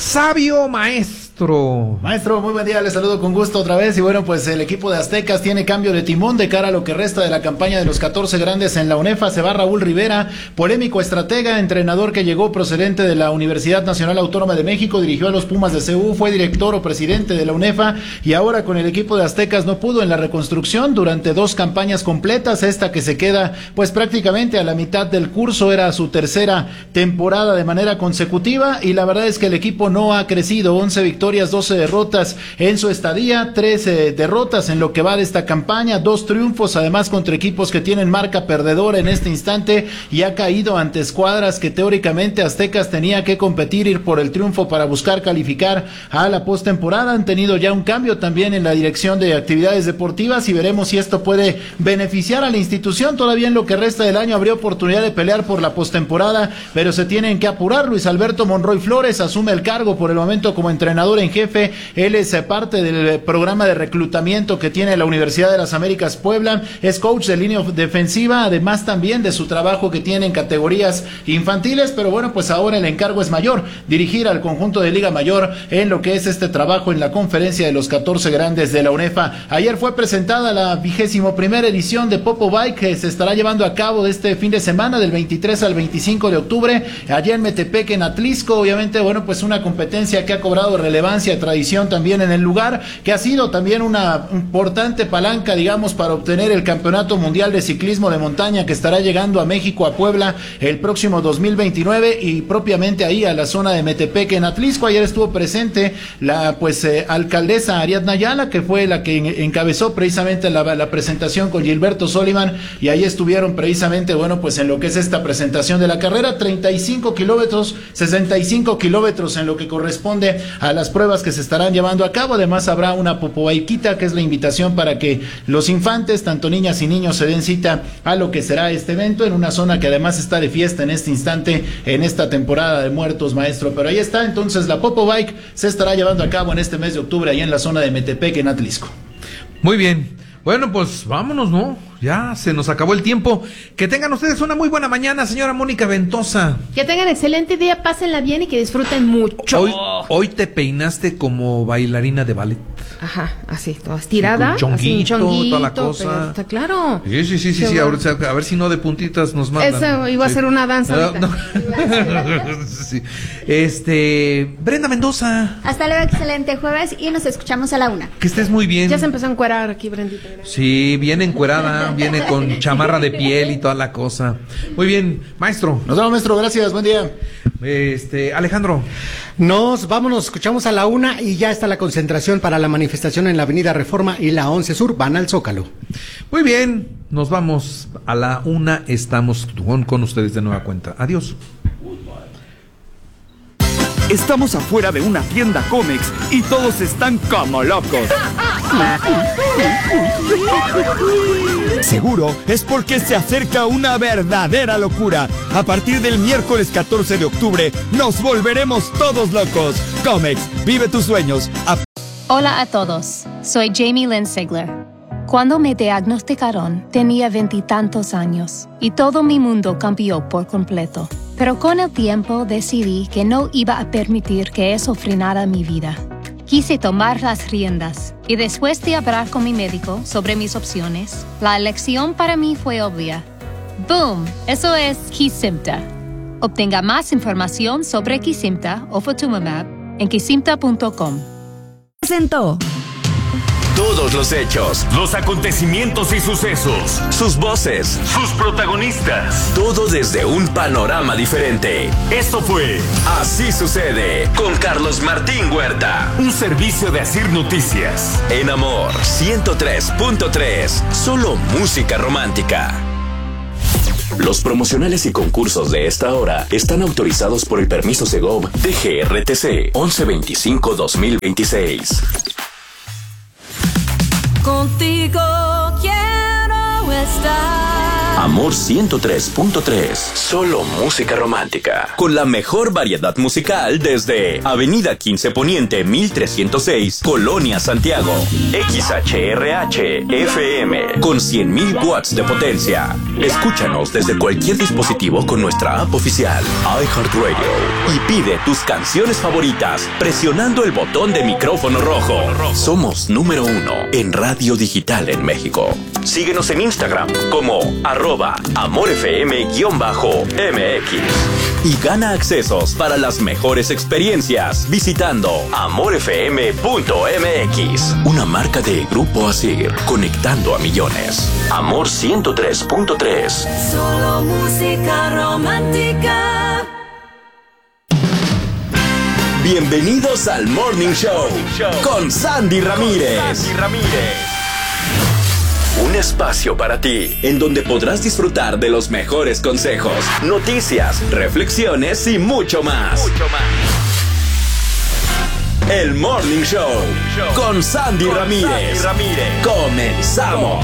sabio maestro. Maestro, muy buen día, les saludo con gusto otra vez. Y bueno, pues el equipo de Aztecas tiene cambio de timón de cara a lo que resta de la campaña de los 14 grandes en la UNEFA. Se va Raúl Rivera, polémico estratega, entrenador que llegó procedente de la Universidad Nacional Autónoma de México, dirigió a los Pumas de CU, fue director o presidente de la UNEFA y ahora con el equipo de Aztecas no pudo en la reconstrucción durante 2 campañas completas. Esta que se queda pues prácticamente a la mitad del curso, era su tercera temporada de manera consecutiva y la verdad es que el equipo no ha crecido. 11 victorias, 12 derrotas en su estadía, 13 derrotas en lo que va de esta campaña, 2 triunfos además contra equipos que tienen marca perdedora en este instante y ha caído ante escuadras que teóricamente Aztecas tenía que competir, ir por el triunfo para buscar calificar a la postemporada. Han tenido ya un cambio también en la dirección de actividades deportivas y veremos si esto puede beneficiar a la institución. Todavía en lo que resta del año habría oportunidad de pelear por la postemporada, pero se tienen que apurar. Luis Alberto Monroy Flores asume el cargo por el momento como entrenador en jefe. Él es parte del programa de reclutamiento que tiene la Universidad de las Américas Puebla, es coach de línea defensiva, además también de su trabajo que tiene en categorías infantiles, pero bueno, pues ahora el encargo es mayor, dirigir al conjunto de Liga Mayor en lo que es este trabajo en la conferencia de los 14 grandes de la UNEFA. Ayer fue presentada la 21ª edición de Popo Bike, que se estará llevando a cabo de este fin de semana, del 23 al 25 de octubre, allá en Metepec, en Atlisco. Obviamente, bueno, pues una competencia que ha cobrado relevancia y tradición también en el lugar, que ha sido también una importante palanca, digamos, para obtener el Campeonato Mundial de Ciclismo de Montaña que estará llegando a México, a Puebla, el próximo 2029 y propiamente ahí a la zona de Metepec, en Atlisco. Ayer estuvo presente la alcaldesa Ariadna Ayala, que fue la que encabezó precisamente la presentación con Gilberto Soliman, y ahí estuvieron precisamente, bueno, pues en lo que es esta presentación de la carrera, 35 kilómetros, 65 kilómetros en lo que corresponde a las pruebas que se estarán llevando a cabo. Además habrá una popobaiquita, que es la invitación para que los infantes, tanto niñas y niños, se den cita a lo que será este evento en una zona que además está de fiesta en este instante, en esta temporada de muertos, maestro. Pero ahí está, entonces la Popobike se estará llevando a cabo en este mes de octubre, ahí en la zona de Metepec, en Atlisco. Muy bien. Bueno, pues vámonos, ¿no? Ya se nos acabó el tiempo. Que tengan ustedes una muy buena mañana, señora Mónica Ventosa. Que tengan excelente día, pásenla bien y que disfruten mucho. Hoy te peinaste como bailarina de ballet. Ajá, así, toda estirada. Con chonguito, así, toda la cosa. Está claro. Sí. Ahorita, a ver si no de puntitas nos mandan. Eso iba a ser una danza. No. Sí. Brenda Mendoza. Hasta luego, excelente jueves y nos escuchamos a la 1. Que estés muy bien. Ya se empezó a encuerar aquí, Brendita. Sí, viene encuerada, viene con chamarra de piel y toda la cosa. Muy bien, maestro. Nos vemos, maestro, gracias, buen día. Alejandro. Nos escuchamos a la 1 y ya está la concentración para la manifestación en la Avenida Reforma y la 11 Sur, van al Zócalo. Muy bien, nos vamos a la 1, estamos con ustedes de nueva cuenta. Adiós. Estamos afuera de una tienda Comex y todos están como locos. Seguro es porque se acerca una verdadera locura. A partir del miércoles 14 de octubre nos volveremos todos locos. Comex, vive tus sueños. Hola a todos, soy Jamie Lynn Sigler. Cuando me diagnosticaron, tenía 20 y tantos años y todo mi mundo cambió por completo. Pero con el tiempo decidí que no iba a permitir que eso frenara mi vida. Quise tomar las riendas y después de hablar con mi médico sobre mis opciones, la elección para mí fue obvia. ¡Boom! Eso es Kesimpta. Obtenga más información sobre Kesimpta o Ofatumumab en kesimpta.com. Presentó todos los hechos, los acontecimientos y sucesos, sus voces, sus protagonistas, todo desde un panorama diferente. Esto fue Así Sucede con Carlos Martín Huerta, un servicio de Asir Noticias. En Amor 103.3, solo música romántica. Los promocionales y concursos de esta hora están autorizados por el permiso Segov DGRTC 1125-2026. Contigo quiero estar. Amor 103.3. Solo música romántica. Con la mejor variedad musical desde Avenida 15 Poniente 1306, Colonia Santiago. XHRH FM con 100,000 watts de potencia. Escúchanos desde cualquier dispositivo con nuestra app oficial iHeartRadio y pide tus canciones favoritas presionando el botón de micrófono rojo. Somos número 1 en radio digital en México. Síguenos en Instagram como @amorfm_mx y gana accesos para las mejores experiencias visitando amorfm.mx, una marca de Grupo Asir, conectando a millones. Amor 103.3. Solo música romántica. Bienvenidos al Morning Show con Sandy Ramírez. Un espacio para ti, en donde podrás disfrutar de los mejores consejos, noticias, reflexiones y mucho más. El Morning Show con Sandy Ramírez. Comenzamos.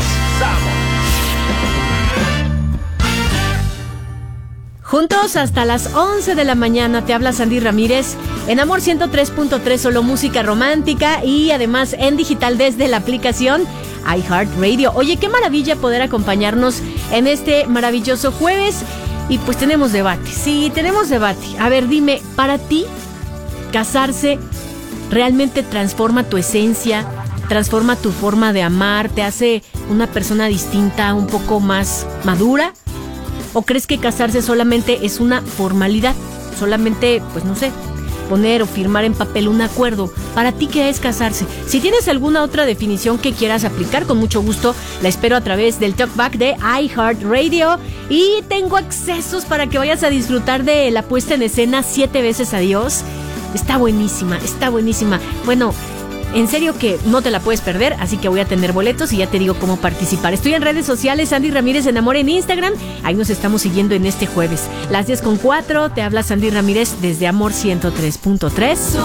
Juntos hasta las 11 de la mañana, te habla Sandy Ramírez en Amor 103.3, solo música romántica, y además en digital desde la aplicación iHeartRadio. Oye, qué maravilla poder acompañarnos en este maravilloso jueves. Y pues tenemos debate. Sí, tenemos debate. A ver, dime, para ti, ¿casarse realmente transforma tu esencia? ¿Transforma tu forma de amar? ¿Te hace una persona distinta, un poco más madura? ¿O crees que casarse solamente es una formalidad? Solamente, pues no sé, poner o firmar en papel un acuerdo. ¿Para ti qué es casarse? Si tienes alguna otra definición que quieras aplicar, con mucho gusto la espero a través del Talkback de iHeartRadio. Y tengo accesos para que vayas a disfrutar de la puesta en escena 7 veces adiós. Está buenísima, está buenísima. Bueno, en serio que no te la puedes perder, así que voy a tener boletos y ya te digo cómo participar. Estoy en redes sociales, Sandy Ramírez en Amor en Instagram. Ahí nos estamos siguiendo en este jueves. Las 10:04, te habla Sandy Ramírez desde Amor 103.3.